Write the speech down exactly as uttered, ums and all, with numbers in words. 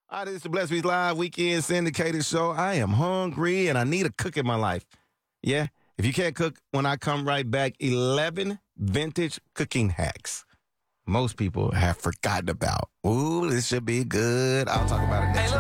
All right, this is the Bless Week Live Weekend Syndicated Show. I am hungry and I need a cook in my life. Yeah, if you can't cook, when I come right back, eleven vintage cooking hacks most people have forgotten about. Ooh, this should be good. I'll talk about it next.